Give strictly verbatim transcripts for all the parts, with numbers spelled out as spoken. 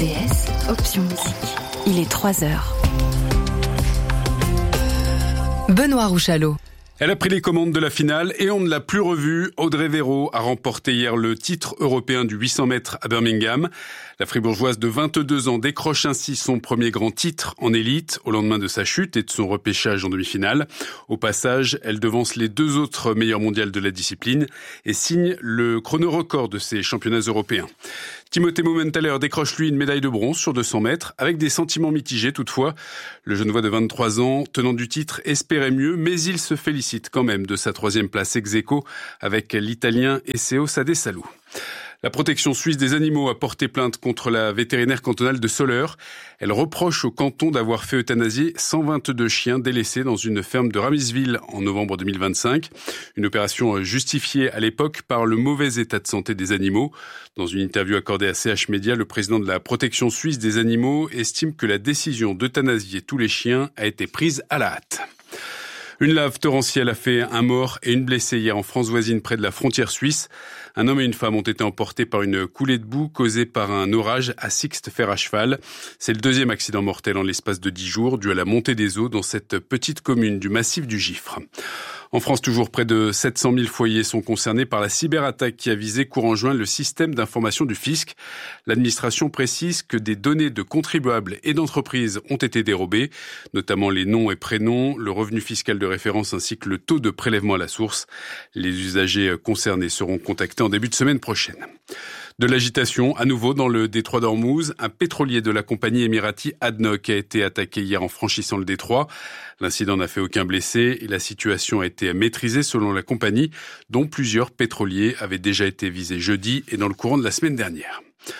T S, option musique. Il est trois heures. Benoît Rouchalot. Elle a pris les commandes de la finale et on ne l'a plus revue. Audrey Véraud a remporté hier le titre européen du huit cents mètres à Birmingham. La Fribourgeoise de vingt-deux ans décroche ainsi son premier grand titre en élite au lendemain de sa chute et de son repêchage en demi-finale. Au passage, elle devance les deux autres meilleures mondiales de la discipline et signe le chrono record de ces championnats européens. Timothée Mumenthaler décroche lui une médaille de bronze sur deux cents mètres avec des sentiments mitigés toutefois. Le Genevois de vingt-trois ans, tenant du titre, espérait mieux, mais il se félicite quand même de sa troisième place ex aequo avec l'Italien Esseo Sadesalou. La protection suisse des animaux a porté plainte contre la vétérinaire cantonale de Soleure. Elle reproche au canton d'avoir fait euthanasier cent vingt-deux chiens délaissés dans une ferme de Ramisville en novembre deux mille vingt-cinq. Une opération justifiée à l'époque par le mauvais état de santé des animaux. Dans une interview accordée à C H Média, le président de la protection suisse des animaux estime que la décision d'euthanasier tous les chiens a été prise à la hâte. Une lave torrentielle a fait un mort et une blessée hier en France voisine près de la frontière suisse. Un homme et une femme ont été emportés par une coulée de boue causée par un orage à Sixte fer à cheval. C'est le deuxième accident mortel en l'espace de dix jours dû à la montée des eaux dans cette petite commune du massif du Gifre. En France, toujours près de sept cent mille foyers sont concernés par la cyberattaque qui a visé courant juin le système d'information du fisc. L'administration précise que des données de contribuables et d'entreprises ont été dérobées, notamment les noms et prénoms, le revenu fiscal de référence ainsi que le taux de prélèvement à la source. Les usagers concernés seront contactés en début de semaine prochaine. De l'agitation, à nouveau dans le détroit d'Ormuz, un pétrolier de la compagnie émirati A D N O C a été attaqué hier en franchissant le détroit. L'incident n'a fait aucun blessé et la situation a été maîtrisée selon la compagnie, dont plusieurs pétroliers avaient déjà été visés jeudi et dans le courant de la semaine dernière.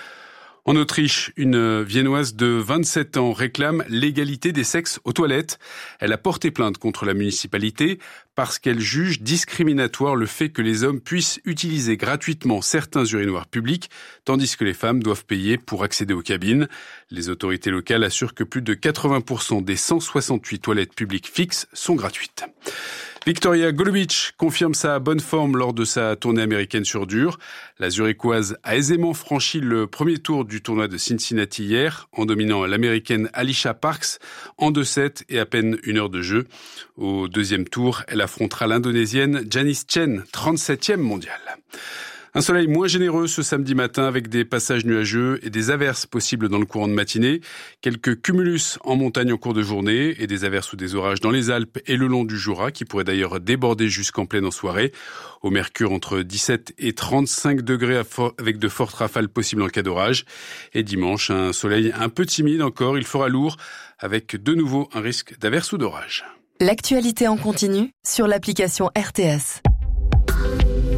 En Autriche, une Viennoise de vingt-sept ans réclame l'égalité des sexes aux toilettes. Elle a porté plainte contre la municipalité parce qu'elle juge discriminatoire le fait que les hommes puissent utiliser gratuitement certains urinoirs publics, tandis que les femmes doivent payer pour accéder aux cabines. Les autorités locales assurent que plus de quatre-vingts pour cent des cent soixante-huit toilettes publiques fixes sont gratuites. Victoria Golubic confirme sa bonne forme lors de sa tournée américaine sur dur. La Zurichoise a aisément franchi le premier tour du tournoi de Cincinnati hier, en dominant l'américaine Alicia Parks en deux sept et à peine une heure de jeu. Au deuxième tour, elle affrontera l'Indonésienne Janice Chen, trente-septième mondiale. Un soleil moins généreux ce samedi matin avec des passages nuageux et des averses possibles dans le courant de matinée. Quelques cumulus en montagne en cours de journée et des averses ou des orages dans les Alpes et le long du Jura qui pourraient d'ailleurs déborder jusqu'en pleine en soirée. Au mercure entre dix-sept et trente-cinq degrés avec de fortes rafales possibles en cas d'orage. Et dimanche, un soleil un peu timide encore, il fera lourd avec de nouveau un risque d'averses ou d'orage. L'actualité en continu sur l'application R T S.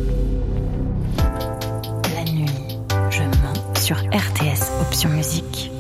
Sur R T S, option musique.